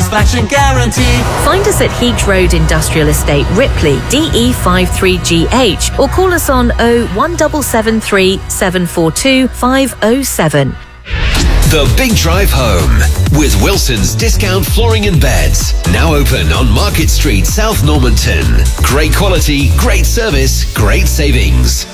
satisfaction guarantee. Find us at Heath Road Industrial Estate, Ripley, DE53GH, or call us on 01773 742 507. The Big Drive Home with Wilson's Discount Flooring and Beds. Now open on Market Street, South Normanton. Great quality, great service, great savings.